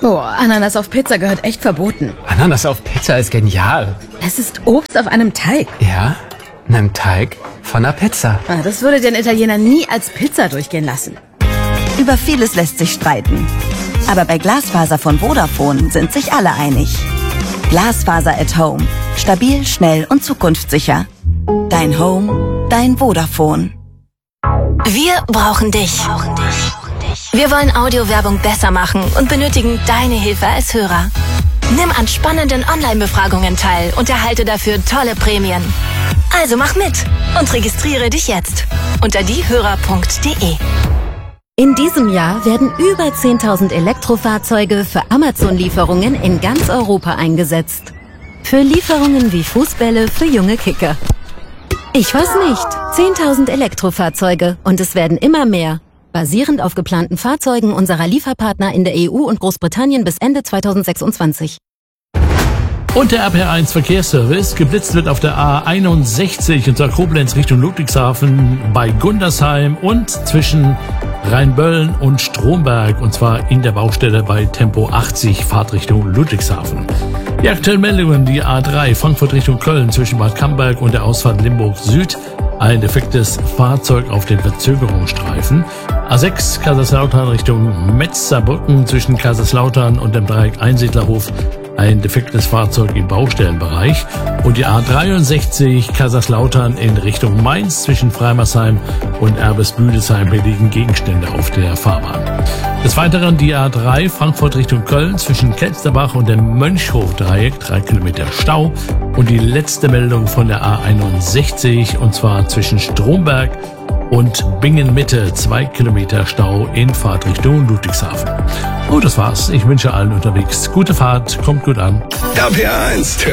Oh, Ananas auf Pizza gehört echt verboten. Ananas auf Pizza ist genial. Es ist Obst auf einem Teig. Ja, einem Teig von einer Pizza. Das würde den Italiener nie als Pizza durchgehen lassen. Über vieles lässt sich streiten. Aber bei Glasfaser von Vodafone sind sich alle einig. Glasfaser at Home. Stabil, schnell und zukunftssicher. Dein Home, dein Vodafone. Wir brauchen dich. Wir wollen Audiowerbung besser machen und benötigen deine Hilfe als Hörer. Nimm an spannenden Online-Befragungen teil und erhalte dafür tolle Prämien. Also mach mit und registriere dich jetzt unter diehörer.de. In diesem Jahr werden über 10.000 Elektrofahrzeuge für Amazon-Lieferungen in ganz Europa eingesetzt. Für Lieferungen wie Fußbälle für junge Kicker. Ich weiß nicht. 10.000 Elektrofahrzeuge und es werden immer mehr. Basierend auf geplanten Fahrzeugen unserer Lieferpartner in der EU und Großbritannien bis Ende 2026. Und der RPR1 Verkehrsservice. Geblitzt wird auf der A61 und zwar Koblenz Richtung Ludwigshafen bei Gundersheim und zwischen Rheinböllen und Stromberg und zwar in der Baustelle bei Tempo 80 Fahrtrichtung Ludwigshafen. Die aktuellen Meldungen: die A3 Frankfurt Richtung Köln zwischen Bad Camberg und der Ausfahrt Limburg Süd. Ein defektes Fahrzeug auf den Verzögerungsstreifen. A6 Kaiserslautern Richtung Metzerbrücken zwischen Kaiserslautern und dem Dreieck Einsiedlerhof. Ein defektes Fahrzeug im Baustellenbereich. Und die A63 Kaiserslautern in Richtung Mainz zwischen Freimersheim und Erbes-Büdesheim. Hier liegen Gegenstände auf der Fahrbahn. Des Weiteren die A3 Frankfurt Richtung Köln zwischen Kelsterbach und dem Mönchhof-Dreieck, 3 Kilometer Stau. Und die letzte Meldung von der A61 und zwar zwischen Stromberg und Bingen-Mitte, 2 Kilometer Stau in Fahrtrichtung Ludwigshafen. Oh, das war's. Ich wünsche allen unterwegs gute Fahrt, kommt gut an. RPR1, der